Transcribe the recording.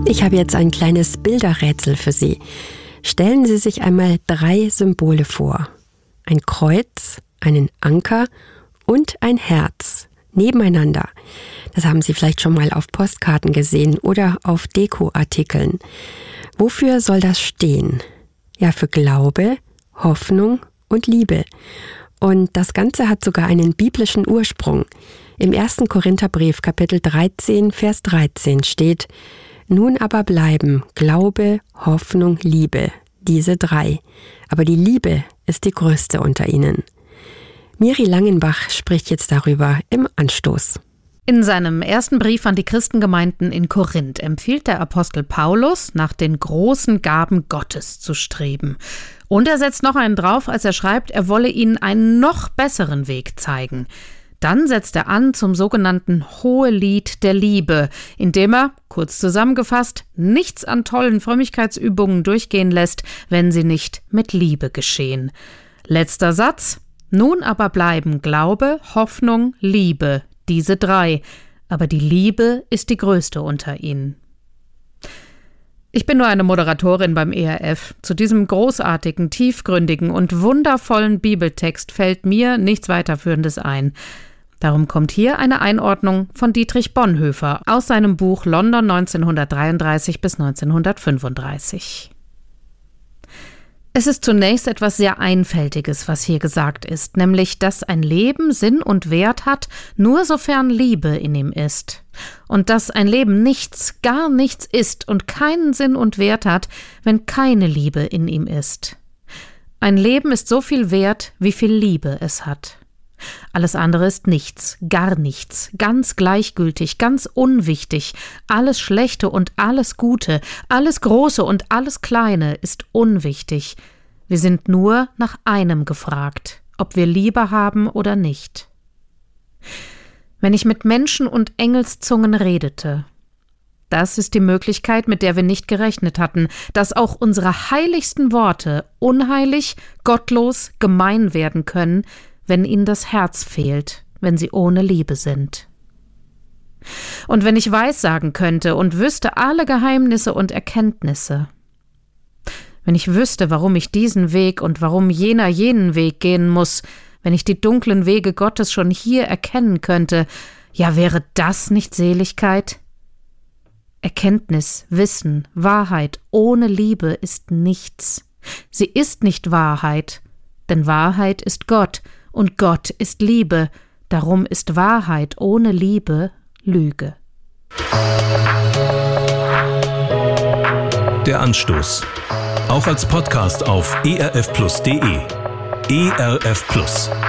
Ich habe jetzt ein kleines Bilderrätsel für Sie. Stellen Sie sich einmal 3 Symbole vor. Ein Kreuz, einen Anker und ein Herz nebeneinander. Das haben Sie vielleicht schon mal auf Postkarten gesehen oder auf Dekoartikeln. Wofür soll das stehen? Ja, für Glaube, Hoffnung und Liebe. Und das Ganze hat sogar einen biblischen Ursprung. Im 1. Korintherbrief, Kapitel 13, Vers 13 steht: Nun aber bleiben Glaube, Hoffnung, Liebe, diese 3. Aber die Liebe ist die größte unter ihnen. Miri Langenbach spricht jetzt darüber im Anstoß. In seinem ersten Brief an die Christengemeinden in Korinth empfiehlt der Apostel Paulus, nach den großen Gaben Gottes zu streben. Und er setzt noch einen drauf, als er schreibt, er wolle ihnen einen noch besseren Weg zeigen. Dann setzt er an zum sogenannten Hohelied der Liebe, indem er, kurz zusammengefasst, nichts an tollen Frömmigkeitsübungen durchgehen lässt, wenn sie nicht mit Liebe geschehen. Letzter Satz: Nun aber bleiben Glaube, Hoffnung, Liebe, diese 3, aber die Liebe ist die größte unter ihnen. Ich bin nur eine Moderatorin beim ERF. Zu diesem großartigen, tiefgründigen und wundervollen Bibeltext fällt mir nichts Weiterführendes ein. Darum kommt hier eine Einordnung von Dietrich Bonhoeffer aus seinem Buch London 1933 bis 1935. Es ist zunächst etwas sehr Einfältiges, was hier gesagt ist, nämlich, dass ein Leben Sinn und Wert hat, nur sofern Liebe in ihm ist. Und dass ein Leben nichts, gar nichts ist und keinen Sinn und Wert hat, wenn keine Liebe in ihm ist. Ein Leben ist so viel wert, wie viel Liebe es hat. Alles andere ist nichts, gar nichts, ganz gleichgültig, ganz unwichtig. Alles Schlechte und alles Gute, alles Große und alles Kleine ist unwichtig. Wir sind nur nach einem gefragt, ob wir Liebe haben oder nicht. Wenn ich mit Menschen und Engelszungen redete, das ist die Möglichkeit, mit der wir nicht gerechnet hatten, dass auch unsere heiligsten Worte unheilig, gottlos, gemein werden können, wenn ihnen das Herz fehlt, wenn sie ohne Liebe sind. Und wenn ich weissagen könnte und wüsste alle Geheimnisse und Erkenntnisse, wenn ich wüsste, warum ich diesen Weg und warum jener jenen Weg gehen muss, wenn ich die dunklen Wege Gottes schon hier erkennen könnte, ja, wäre das nicht Seligkeit? Erkenntnis, Wissen, Wahrheit ohne Liebe ist nichts. Sie ist nicht Wahrheit, denn Wahrheit ist Gott und Gott ist Liebe. Darum ist Wahrheit ohne Liebe Lüge. Der Anstoß. Auch als Podcast auf erfplus.de. ERF Plus.